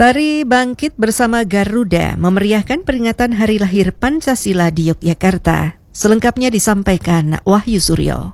Tari Bangkit bersama Garuda memeriahkan peringatan Hari Lahir Pancasila di Yogyakarta. Selengkapnya disampaikan Wahyu Suryo.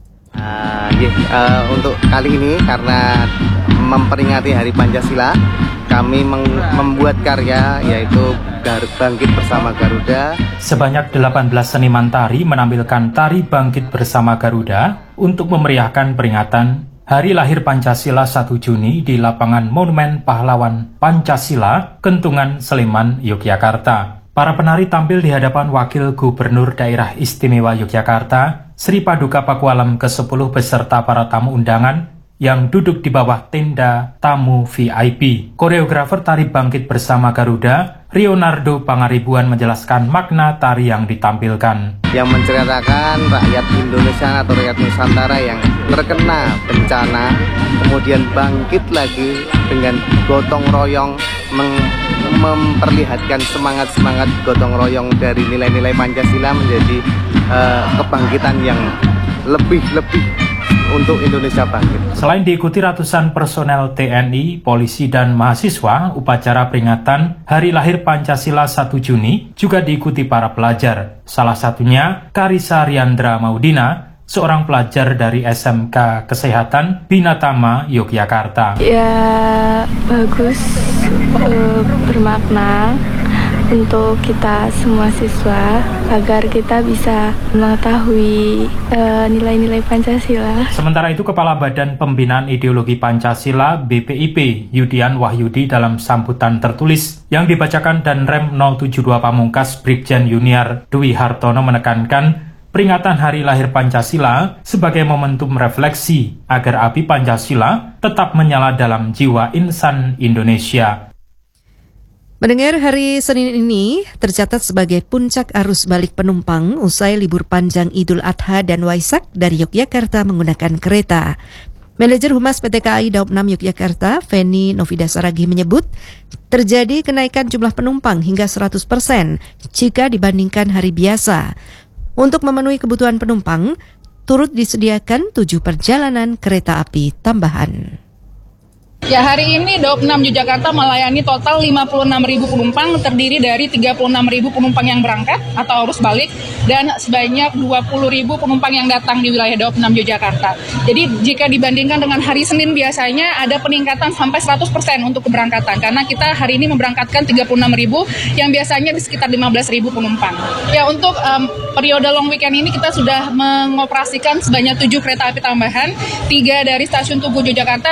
Untuk kali ini karena memperingati Hari Pancasila, kami membuat karya yaitu Bangkit bersama Garuda. Sebanyak 18 seniman tari menampilkan Tari Bangkit bersama Garuda untuk memeriahkan peringatan Hari Lahir Pancasila 1 Juni di lapangan Monumen Pahlawan Pancasila, Kentungan, Sleman, Yogyakarta. Para penari tampil di hadapan Wakil Gubernur Daerah Istimewa Yogyakarta, Sri Paduka Pakualam ke-10 beserta para tamu undangan yang duduk di bawah tenda tamu VIP. Koreografer Tari Bangkit bersama Garuda, Rionardo Pangaribuan menjelaskan makna tari yang ditampilkan. Yang menceritakan rakyat Indonesia atau rakyat Nusantara yang terkena bencana, kemudian bangkit lagi dengan gotong royong, memperlihatkan semangat-semangat gotong royong dari nilai-nilai Pancasila menjadi kebangkitan yang lebih untuk Indonesia bangkit. Selain diikuti ratusan personel TNI, polisi, dan mahasiswa, upacara peringatan Hari Lahir Pancasila 1 Juni juga diikuti para pelajar. Salah satunya Karisa Riandra Maudina, seorang pelajar dari SMK Kesehatan Binatama, Yogyakarta. Ya, bagus, bermakna untuk kita semua siswa agar kita bisa mengetahui nilai-nilai Pancasila. Sementara itu, Kepala Badan Pembinaan Ideologi Pancasila BPIP Yudian Wahyudi dalam sambutan tertulis yang dibacakan Danrem 072 Pamungkas Brigjen Yuniar Dwi Hartono menekankan peringatan Hari Lahir Pancasila sebagai momentum refleksi agar api Pancasila tetap menyala dalam jiwa insan Indonesia. Mendengar hari Senin ini tercatat sebagai puncak arus balik penumpang usai libur panjang Idul Adha dan Waisak dari Yogyakarta menggunakan kereta. Manajer Humas PT KAI Daob 6 Yogyakarta, Feni Novida Saragih menyebut terjadi kenaikan jumlah penumpang hingga 100% jika dibandingkan hari biasa. Untuk memenuhi kebutuhan penumpang, turut disediakan 7 perjalanan kereta api tambahan. Ya, hari ini Daob 6 Yogyakarta melayani total 56.000 penumpang, terdiri dari 36.000 penumpang yang berangkat atau arus balik dan sebanyak 20.000 penumpang yang datang di wilayah Daob 6 Yogyakarta. Jadi jika dibandingkan dengan hari Senin biasanya ada peningkatan sampai 100% untuk keberangkatan karena kita hari ini memberangkatkan 36.000 yang biasanya di sekitar 15.000 penumpang. Ya, untuk periode long weekend ini kita sudah mengoperasikan sebanyak 7 kereta api tambahan, 3 dari stasiun Tugu Yogyakarta